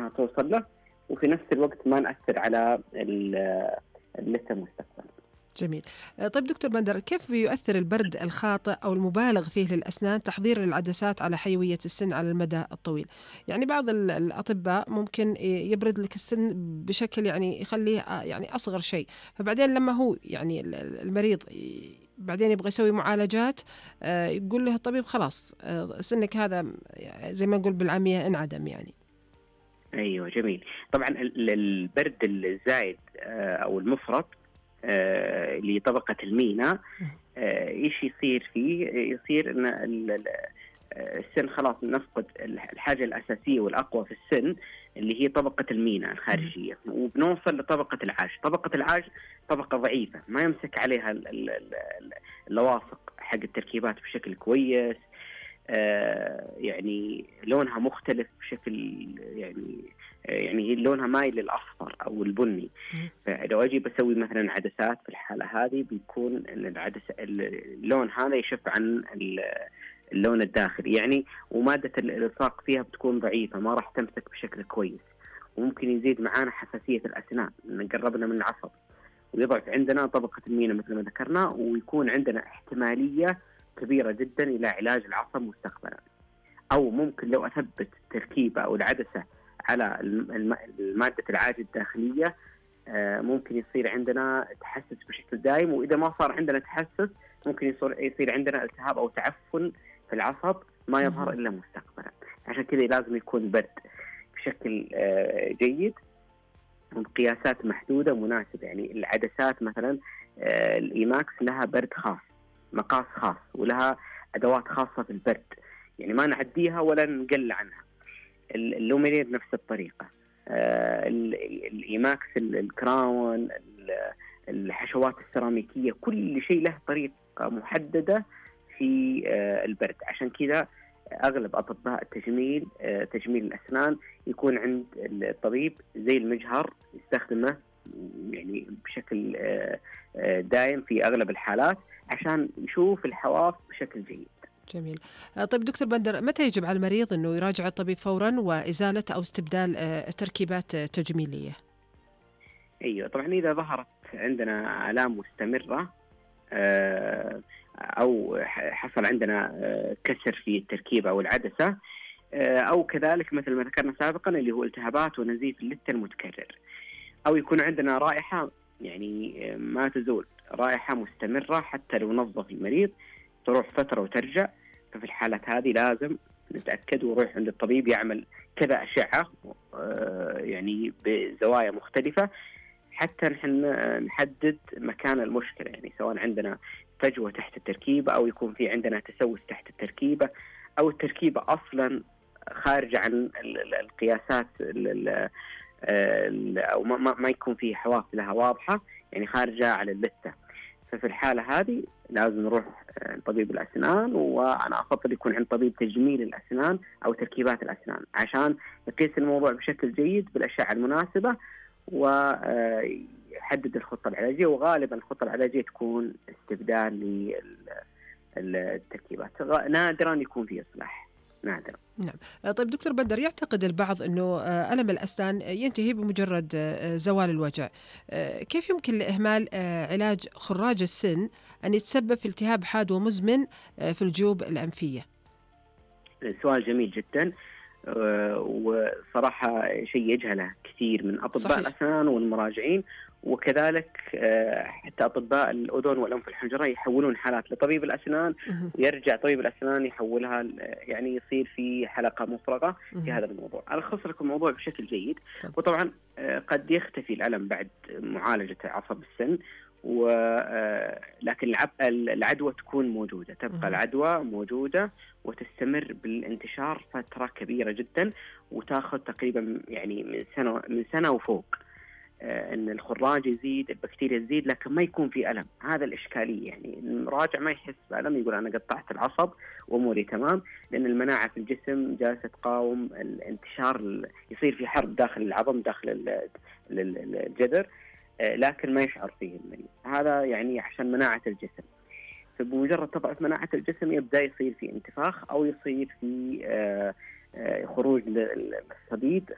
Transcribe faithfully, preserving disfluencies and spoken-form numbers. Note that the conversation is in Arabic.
أنها توصل له، وفي نفس الوقت ما نأثر على اللثة مستقبلا. جميل. طيب دكتور بندر، كيف بيؤثر البرد الخاطئ أو المبالغ فيه للأسنان تحضير العدسات على حيوية السن على المدى الطويل؟ يعني بعض الأطباء ممكن يبرد لك السن بشكل يعني يخليه يعني أصغر شيء، فبعدين لما هو يعني المريض بعدين يبغى يسوي معالجات يقول له الطبيب خلاص سنك هذا زي ما نقول بالعامية انعدم يعني. أيوة جميل. طبعا البرد الزايد أو المفرط آه لطبقة المينا، آه إيش يصير فيه؟ يصير إن السن خلاص نفقد الحاجة الأساسية والأقوى في السن اللي هي طبقة المينا الخارجية، وبنوصل لطبقة العاج. طبقة العاج طبقة ضعيفة ما يمسك عليها اللواصق حق التركيبات بشكل كويس، آه يعني لونها مختلف بشكل يعني يعني لونها مايل للأصفر أو البني. فلو أجي بسوي مثلا عدسات في الحالة هذه بيكون العدسة اللون هذا يشف عن اللون الداخلي يعني، ومادة الإلصاق فيها بتكون ضعيفة ما راح تمسك بشكل كويس، وممكن يزيد معانا حساسية الأسنان لأن قربنا من العصب، ويضعف عندنا طبقة المينا مثل ما ذكرنا، ويكون عندنا احتمالية كبيرة جدا إلى علاج العصب مستقبلا. أو ممكن لو أثبت تركيبة أو العدسة على المادة العاج الداخلية ممكن يصير عندنا تحسس بشكل دائم، وإذا ما صار عندنا تحسس ممكن يصير عندنا التهاب أو تعفن في العصب ما يظهر إلا مستقبلا. عشان كذا لازم يكون برد بشكل جيد وبقياسات محدودة مناسبة. يعني العدسات مثلا الإيماكس لها برد خاص، مقاس خاص، ولها أدوات خاصة في البرد، يعني ما نعديها ولا نقل عنها. اللومينير نفس الطريقة، الإيماكس، الكراون، الحشوات السيراميكية، كل شيء له طريقة محددة في البرد. عشان كذا أغلب أطباء التجميل تجميل الأسنان يكون عند الطبيب زي المجهر يستخدمه يعني بشكل دائم في أغلب الحالات عشان يشوف الحواف بشكل جيد. جميل. طيب دكتور بندر، متى يجب على المريض أنه يراجع الطبيب فورا وإزالة أو استبدال تركيبات تجميلية؟ أيوة طبعا إذا ظهرت عندنا آلام مستمرة أو حصل عندنا كسر في التركيبة أو العدسة، أو كذلك مثل ما ذكرنا سابقا اللي هو التهابات ونزيف اللثة المتكرر، أو يكون عندنا رائحة يعني ما تزول، رائحة مستمرة حتى لو نظف المريض تروح فترة وترجع. ففي الحالات هذه لازم نتأكد ونروح عند الطبيب يعمل كذا أشعة يعني بزوايا مختلفة حتى نحن نحدد مكان المشكلة، يعني سواء عندنا فجوة تحت التركيبة أو يكون في عندنا تسوس تحت التركيبة أو التركيبة أصلا خارج عن القياسات أو ما ما يكون في حواف لها واضحة يعني خارجة على اللثة. ففي الحالة هذه لازم نروح طبيب الأسنان، وأنا أفضل يكون عند طبيب تجميل الأسنان أو تركيبات الأسنان عشان يقيس الموضوع بشكل جيد بالأشعة المناسبة ويحدد الخطة العلاجية. وغالبا الخطة العلاجية تكون استبدال للتركيبات، نادرا يكون فيه إصلاح، نادرا. نعم. طيب دكتور بندر، يعتقد البعض أنه ألم الأسنان ينتهي بمجرد زوال الوجع، كيف يمكن لإهمال علاج خراج السن أن يتسبب في التهاب حاد ومزمن في الجيوب الأنفية؟ سؤال جميل جدا، وصراحة شيء يجهله كثير من أطباء صحيح. الأسنان والمراجعين، وكذلك حتى أطباء الأذن والأنف والحنجرة يحولون حالات لطبيب الأسنان ويرجع طبيب الأسنان يحولها يعني يصير في حلقة مفرغة في هذا الموضوع. ألخص لكم الموضوع بشكل جيد. وطبعا قد يختفي الألم بعد معالجة عصب السن، ولكن العدوى تكون موجودة، تبقى العدوى موجودة وتستمر بالانتشار فترة كبيرة جدا، وتأخذ تقريبا يعني من سنة من سنة وفوق ان الخراج يزيد، البكتيريا تزيد، لكن ما يكون في ألم. هذا الإشكالية، يعني المراجع ما يحس بألم يقول أنا قطعت العصب وأموري تمام، لأن المناعة في الجسم جالسة تقاوم الانتشار، يصير في حرب داخل العظم داخل الجذر، لكن ما يشعر فيه المريض. هذا يعني عشان مناعة الجسم، فبمجرد تضعف مناعة الجسم يبدأ يصير في انتفاخ أو يصير في خروج للصديد